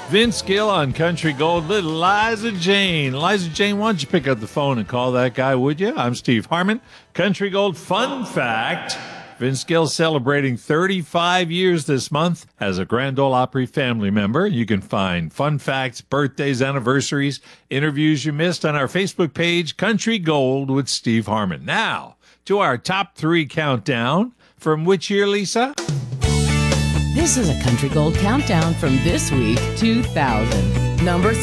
Vince Gill on Country Gold, little Liza Jane. Liza Jane, why don't you pick up the phone and call that guy, would you? I'm Steve Harmon. Country Gold fun fact. Vince Gill celebrating 35 years this month as a Grand Ole Opry family member. You can find fun facts, birthdays, anniversaries, interviews you missed on our Facebook page, Country Gold with Steve Harmon. Now, to our top 3 countdown. From which year, Lisa? This is a Country Gold countdown from this week, 2000. Number